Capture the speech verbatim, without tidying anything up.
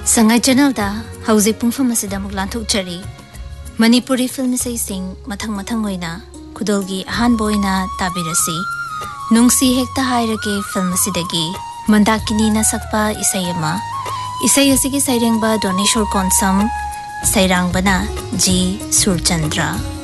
Sangai channel da hauzik pungfam asida muk lanthokchari Manipuri film isai sing mathang mathang oina khudolgi ahan boina tabirasi nungsi hekta hairake film asidagi mandakini na sakpa isai ama isai asigi sairengba Doneshwar Konsam sairang bana G Surchandra